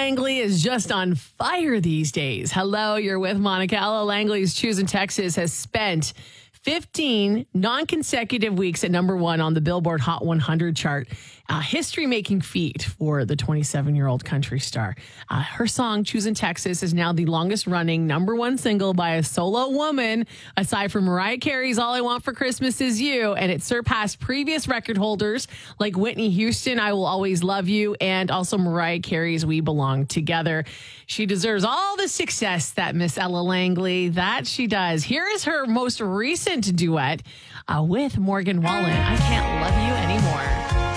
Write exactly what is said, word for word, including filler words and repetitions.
Langley is just on fire these days. Hello, you're with Monica. Ella Langley's Choosing Texas has spent fifteen non-consecutive weeks at number one on the Billboard Hot one hundred chart. A history-making feat for the twenty-seven-year-old country star. Uh, her song, Choosing Texas, is now the longest-running number one single by a solo woman, aside from Mariah Carey's All I Want for Christmas Is You, and it surpassed previous record holders like Whitney Houston, I Will Always Love You, and also Mariah Carey's We Belong Together. She deserves all the success that Miss Ella Langley, that she does. Here is her most recent duet uh, with Morgan Wallen, I Can't Love You Anymore.